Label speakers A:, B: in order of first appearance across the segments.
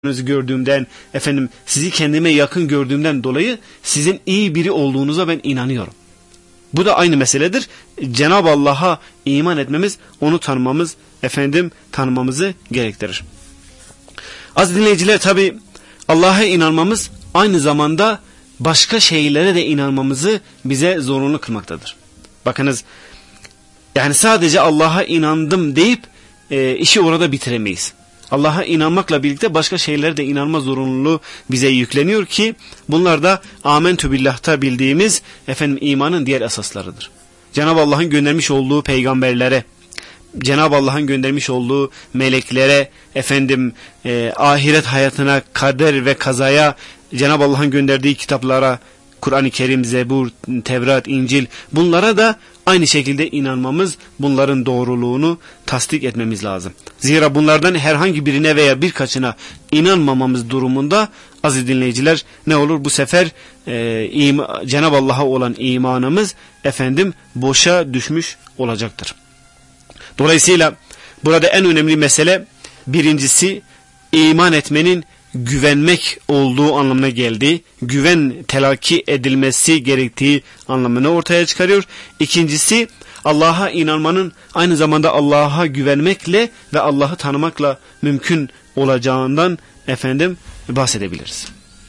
A: gördüğümden, sizi kendime yakın gördüğümden dolayı sizin iyi biri olduğunuza ben inanıyorum. Bu da aynı meseledir. Cenab-ı Allah'a iman etmemiz, onu tanımamız, tanımamızı gerektirir. Aziz dinleyiciler, tabi Allah'a inanmamız aynı zamanda başka şeylere de inanmamızı bize zorunlu kılmaktadır. Bakınız, yani sadece Allah'a inandım deyip işi orada bitiremeyiz. Allah'a inanmakla birlikte başka şeylere de inanma zorunluluğu bize yükleniyor ki bunlar da amentü billah'ta bildiğimiz imanın diğer esaslarıdır. Cenab-ı Allah'ın göndermiş olduğu peygamberlere, Cenab-ı Allah'ın göndermiş olduğu meleklere, ahiret hayatına, kader ve kazaya, Cenab-ı Allah'ın gönderdiği kitaplara, Kur'an-ı Kerim, Zebur, Tevrat, İncil, bunlara da aynı şekilde inanmamız, bunların doğruluğunu tasdik etmemiz lazım. Zira bunlardan herhangi birine veya birkaçına inanmamamız durumunda aziz dinleyiciler ne olur? Bu sefer Cenab-ı Allah'a olan imanımız boşa düşmüş olacaktır. Dolayısıyla burada en önemli mesele, birincisi iman etmenin güvenmek olduğu anlamına geldiği, güven telakki edilmesi gerektiği anlamını ortaya çıkarıyor. İkincisi, Allah'a inanmanın aynı zamanda Allah'a güvenmekle ve Allah'ı tanımakla mümkün olacağından bahsedebiliriz.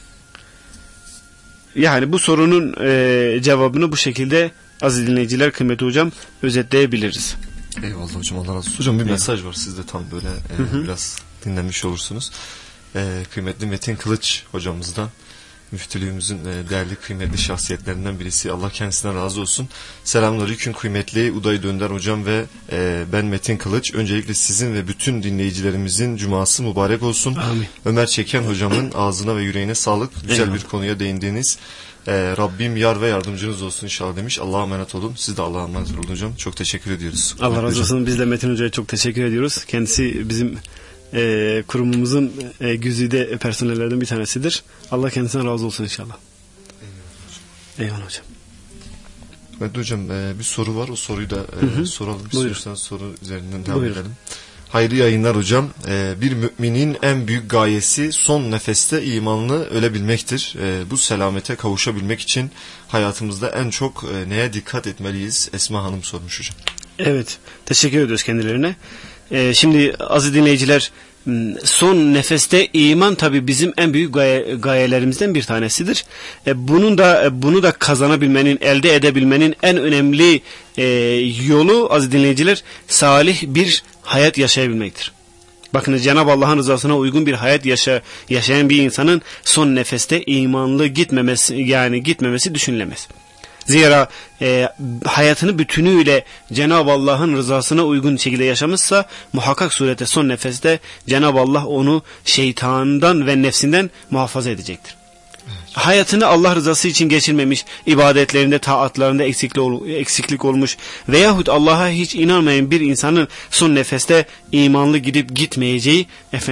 A: Yani bu sorunun cevabını bu şekilde aziz dinleyiciler, kıymetli hocam, özetleyebiliriz.
B: Eyvallah hocam, Allah razı olsun. Hocam bir mesaj var, siz de tam böyle biraz dinlemiş olursunuz. Kıymetli Metin Kılıç hocamızdan, müftülüğümüzün değerli kıymetli şahsiyetlerinden birisi. Allah kendisinden razı olsun. Selamünaleyküm kıymetli Uday Dönder hocam ve ben Metin Kılıç. Öncelikle sizin ve bütün dinleyicilerimizin cuması mübarek olsun.
A: Amin.
B: Ömer Çeken hocamın ağzına ve yüreğine sağlık. Güzel bir konuya değindiniz. Rabbim yar ve yardımcınız olsun inşallah demiş. Allah'a emanet olun. Siz de Allah'a emanet olun hocam. Çok teşekkür ediyoruz.
A: Allah razı olsun. Biz de Metin Hoca'ya çok teşekkür ediyoruz. Kendisi bizim kurumumuzun güzide personellerden bir tanesidir. Allah kendisine razı olsun inşallah. Eyvallah hocam.
B: Evet hocam, bir soru var. O soruyu da soralım. İstiyorsanız soru üzerinden devam edelim. Hayırlı yayınlar hocam. Bir müminin en büyük gayesi son nefeste imanlı ölebilmektir. Bu selamete kavuşabilmek için hayatımızda en çok neye dikkat etmeliyiz? Esma Hanım sormuş hocam.
A: Evet. Teşekkür ediyoruz kendilerine. Şimdi aziz dinleyiciler, son nefeste iman tabi bizim en büyük gayelerimizden bir tanesidir. Bunu da kazanabilmenin, elde edebilmenin en önemli yolu aziz dinleyiciler, salih bir hayat yaşayabilmektir. Bakınız, Cenab-ı Allah'ın rızasına uygun bir hayat yaşayan bir insanın son nefeste imanlı gitmemesi düşünülemez. Zira hayatını bütünüyle Cenab-ı Allah'ın rızasına uygun şekilde yaşamışsa muhakkak surette son nefeste Cenab-ı Allah onu şeytandan ve nefsinden muhafaza edecektir. Evet. Hayatını Allah rızası için geçirmemiş, ibadetlerinde, taatlarında eksiklik olmuş veyahut Allah'a hiç inanmayan bir insanın son nefeste imanlı gidip gitmeyeceği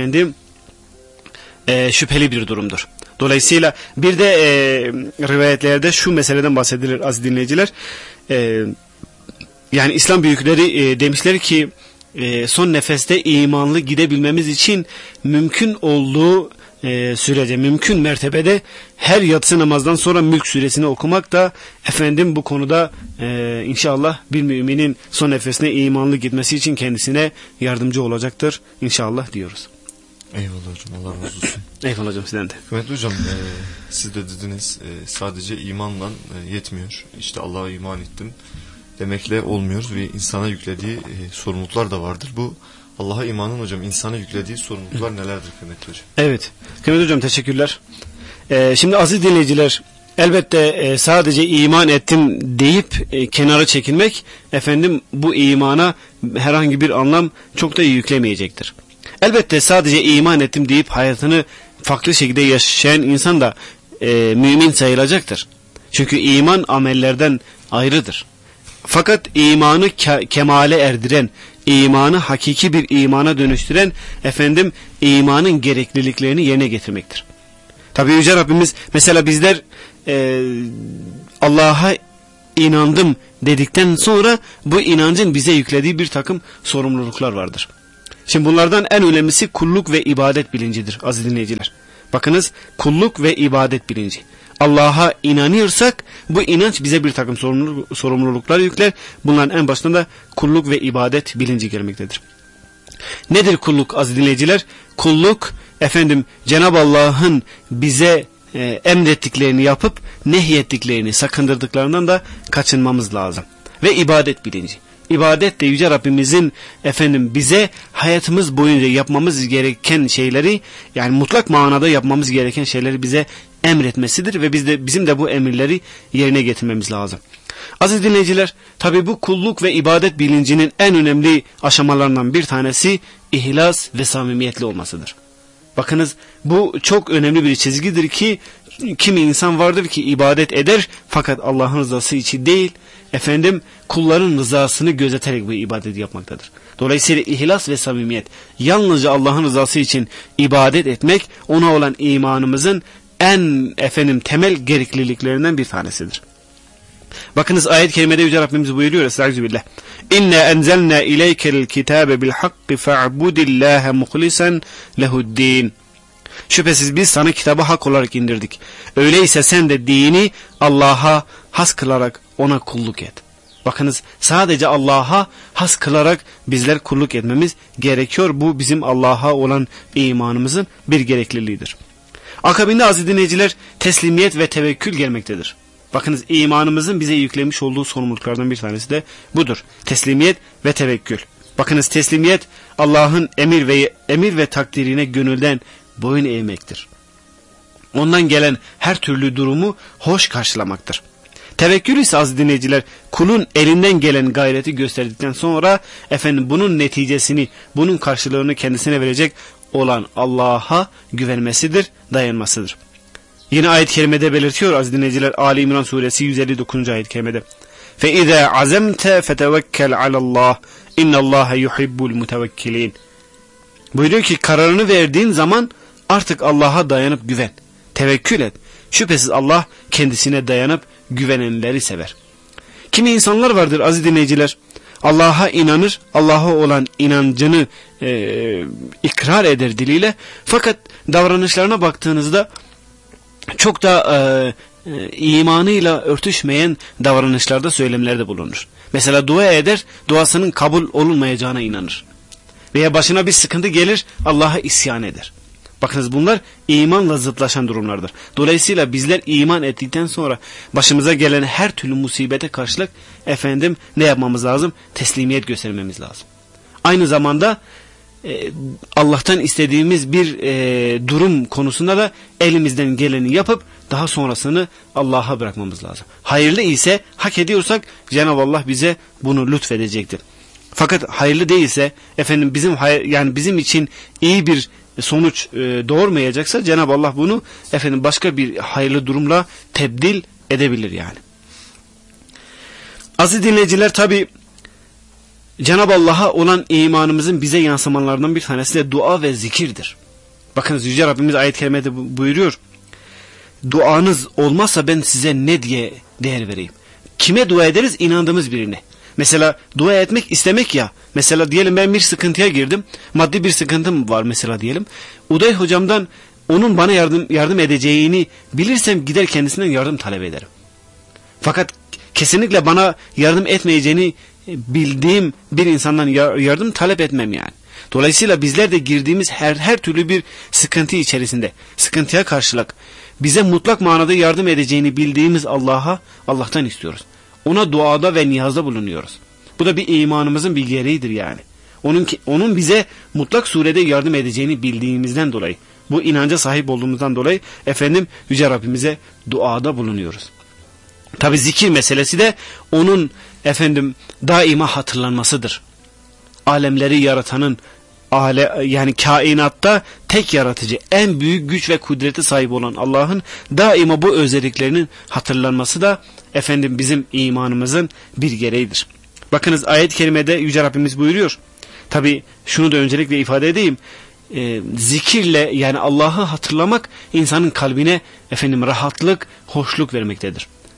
A: şüpheli bir durumdur. Dolayısıyla bir de rivayetlerde şu meseleden bahsedilir aziz dinleyiciler. Yani İslam büyükleri demişler ki son nefeste imanlı gidebilmemiz için mümkün olduğu sürece, mümkün mertebede her yatsı namazdan sonra Mülk suresini okumak da bu konuda inşallah bir müminin son nefesine imanlı gitmesi için kendisine yardımcı olacaktır inşallah diyoruz.
B: Eyvallah hocam, Allah razı olsun.
A: Eyvallah hocam, sizden de.
B: Kıymetli hocam, siz de dediniz sadece imanla yetmiyor. İşte Allah'a iman ettim demekle olmuyor ve insana yüklediği sorumluluklar da vardır. Bu Allah'a imanın hocam insana yüklediği sorumluluklar nelerdir kıymetli hocam? Evet,
A: kıymetli hocam, teşekkürler. Şimdi aziz dinleyiciler, elbette sadece iman ettim deyip kenara çekilmek bu imana herhangi bir anlam çok da yüklemeyecektir. Elbette sadece iman ettim deyip hayatını farklı şekilde yaşayan insan da mümin sayılacaktır. Çünkü iman amellerden ayrıdır. Fakat imanı kemale erdiren, imanı hakiki bir imana dönüştüren imanın gerekliliklerini yerine getirmektir. Tabi Yüce Rabbimiz, mesela bizler Allah'a inandım dedikten sonra bu inancın bize yüklediği bir takım sorumluluklar vardır. Şimdi bunlardan en önemlisi kulluk ve ibadet bilincidir aziz dinleyiciler. Bakınız, kulluk ve ibadet bilinci. Allah'a inanıyorsak bu inanç bize bir takım sorumluluklar yükler. Bunların en başında da kulluk ve ibadet bilinci gelmektedir. Nedir kulluk aziz dinleyiciler? Kulluk Cenab-ı Allah'ın bize emrettiklerini yapıp nehyettiklerini, sakındırdıklarından da kaçınmamız lazım. Ve ibadet bilinci. İbadet de Yüce Rabbimizin bize hayatımız boyunca yapmamız gereken şeyleri, yani mutlak manada yapmamız gereken şeyleri bize emretmesidir ve bizim de bu emirleri yerine getirmemiz lazım. Aziz dinleyiciler, tabi bu kulluk ve ibadet bilincinin en önemli aşamalarından bir tanesi ihlas ve samimiyetli olmasıdır. Bakınız, bu çok önemli bir çizgidir ki kimi insan vardır ki ibadet eder fakat Allah'ın rızası için değil, kulların rızasını gözeterek bu ibadeti yapmaktadır. Dolayısıyla ihlas ve samimiyet, yalnızca Allah'ın rızası için ibadet etmek, ona olan imanımızın en temel gerekliliklerinden bir tanesidir. Bakınız, ayet-i kerimede Yüce Rabbimiz buyuruyor: Estağfirullah. İnne enzelna ileykel kitabe bil hakki fa'budillaha muhlisen lehu'd-din. Şüphesiz biz sana kitabı hak olarak indirdik. Öyleyse sen de dini Allah'a has kılarak ona kulluk et. Bakınız, sadece Allah'a has kılarak bizler kulluk etmemiz gerekiyor. Bu bizim Allah'a olan imanımızın bir gerekliliğidir. Akabinde aziz dinleyiciler, teslimiyet ve tevekkül gelmektedir. Bakınız, imanımızın bize yüklemiş olduğu sorumluluklardan bir tanesi de budur. Teslimiyet ve tevekkül. Bakınız, teslimiyet Allah'ın emir ve takdirine gönülden boyun eğmektir. Ondan gelen her türlü durumu hoş karşılamaktır. Tevekkül ise aziz dinleyiciler, kulun elinden gelen gayreti gösterdikten sonra bunun neticesini, bunun karşılığını kendisine verecek olan Allah'a güvenmesidir, dayanmasıdır. Yine ayet-i kerimede belirtiyor aziz dinleyiciler, Ali İmran suresi 159. ayet-i kerimede: فَاِذَا عَزَمْتَ فَتَوَكَّلْ عَلَى اللّٰهِ اِنَّ اللّٰهَ يُحِبُّ الْمُتَوَكِّلِينَ. Buyuruyor ki, kararını verdiğin zaman artık Allah'a dayanıp güven, tevekkül et. Şüphesiz Allah kendisine dayanıp güvenenleri sever. Kimi insanlar vardır aziz dinleyiciler, Allah'a inanır, Allah'a olan inancını ikrar eder diliyle, fakat davranışlarına baktığınızda çok da imanıyla örtüşmeyen davranışlarda, söylemlerde bulunur. Mesela dua eder, duasının kabul olunmayacağına inanır. Veya başına bir sıkıntı gelir, Allah'a isyan eder. Bakınız, bunlar imanla zıtlaşan durumlardır. Dolayısıyla bizler iman ettikten sonra başımıza gelen her türlü musibete karşılık ne yapmamız lazım? Teslimiyet göstermemiz lazım. Aynı zamanda Allah'tan istediğimiz bir durum konusunda da elimizden geleni yapıp daha sonrasını Allah'a bırakmamız lazım. Hayırlı ise, hak ediyorsak Cenab-ı Allah bize bunu lütfedecektir. Fakat hayırlı değilse, bizim için iyi bir sonuç doğurmayacaksa Cenab-ı Allah bunu başka bir hayırlı durumla tebdil edebilir yani. Aziz dinleyiciler, tabi Cenab-ı Allah'a olan imanımızın bize yansımalarından bir tanesi de dua ve zikirdir. Bakınız, Yüce Rabbimiz ayet-i kerimede buyuruyor: duanız olmazsa ben size ne diye değer vereyim? Kime dua ederiz? İnandığımız birine. Mesela dua etmek istemek ya. Mesela diyelim ben bir sıkıntıya girdim. Maddi bir sıkıntım var mesela diyelim. Uday hocamdan onun bana yardım edeceğini bilirsem gider kendisinden yardım talep ederim. Fakat kesinlikle bana yardım etmeyeceğini bildiğim bir insandan yardım talep etmem yani. Dolayısıyla bizler de girdiğimiz her türlü bir sıkıntı içerisinde, sıkıntıya karşılık bize mutlak manada yardım edeceğini bildiğimiz Allah'tan istiyoruz. Ona duada ve niyazda bulunuyoruz. Bu da bir imanımızın bir gereğidir yani. Onun bize mutlak surede yardım edeceğini bildiğimizden dolayı, bu inanca sahip olduğumuzdan dolayı Yüce Rabbimize duada bulunuyoruz. Tabi zikir meselesi de onun daima hatırlanmasıdır. Alemleri yaratanın, yani kainatta tek yaratıcı, en büyük güç ve kudrete sahip olan Allah'ın daima bu özelliklerinin hatırlanması da bizim imanımızın bir gereğidir. Bakınız, ayet-i kerimede Yüce Rabbimiz buyuruyor. Tabi şunu da öncelikle ifade edeyim. Zikirle, yani Allah'ı hatırlamak insanın kalbine rahatlık, hoşluk vermektedir.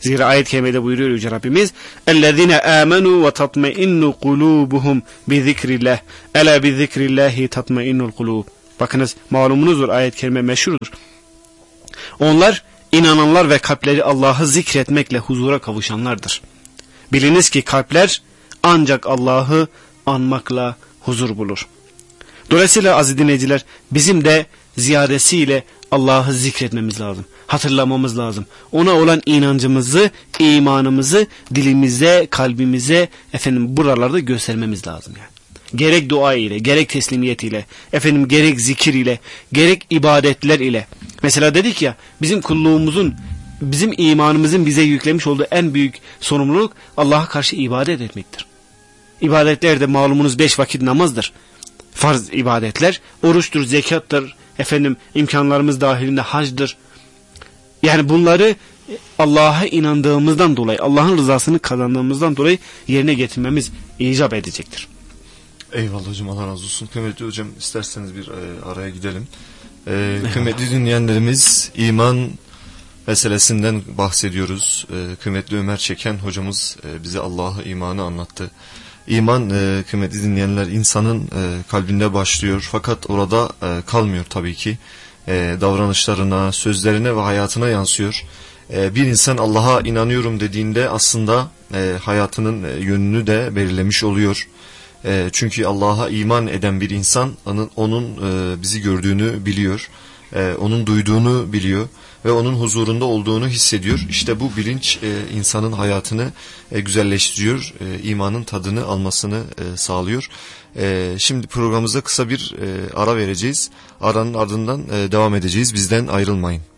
A: Zira ayet-i kerimede buyuruyor Yüce Rabbimiz اَلَّذِينَ آمَنُوا وَتَطْمَئِنُّ قُلُوبُهُمْ بِذِكْرِ اللّٰهِ اَلَا بِذِكْرِ اللّٰهِ تَطْمَئِنُّ الْقُلُوبُ. Bakınız, malumunuzdur, ayet-i kerime meşhurdur. Onlar inananlar ve kalpleri Allah'ı zikretmekle huzura kavuşanlardır. Biliniz ki kalpler ancak Allah'ı anmakla huzur bulur. Dolayısıyla aziz dinleyiciler, bizim de ziyadesiyle Allah'ı zikretmemiz lazım. Hatırlamamız lazım. Ona olan inancımızı, imanımızı dilimize, kalbimize, buralarda göstermemiz lazım yani. Gerek dua ile, gerek teslimiyet ile, gerek zikir ile, gerek ibadetler ile. Mesela dedik ya, bizim kulluğumuzun, bizim imanımızın bize yüklemiş olduğu en büyük sorumluluk Allah'a karşı ibadet etmektir. İbadetler de malumunuz 5 vakit namazdır. Farz ibadetler, oruçtur, zekattır, imkanlarımız dahilinde hacdır. Yani bunları Allah'a inandığımızdan dolayı, Allah'ın rızasını kazandığımızdan dolayı yerine getirmemiz icap edecektir.
B: Eyvallah hocam, Allah razı olsun. Kıymetli hocam, isterseniz bir araya gidelim. Kıymetli dinleyenlerimiz, iman meselesinden bahsediyoruz. Kıymetli Ömer Çeken hocamız bize Allah'ı, imanı anlattı. İman, kıymetli dinleyenler, insanın kalbinde başlıyor fakat orada kalmıyor tabii ki. Davranışlarına, sözlerine ve hayatına yansıyor. Bir insan Allah'a inanıyorum dediğinde aslında hayatının yönünü de belirlemiş oluyor. Çünkü Allah'a iman eden bir insan onun bizi gördüğünü biliyor, onun duyduğunu biliyor ve onun huzurunda olduğunu hissediyor. İşte bu bilinç insanın hayatını güzelleştiriyor, imanın tadını almasını sağlıyor. Şimdi programımıza kısa bir ara vereceğiz. Aranın ardından devam edeceğiz. Bizden ayrılmayın.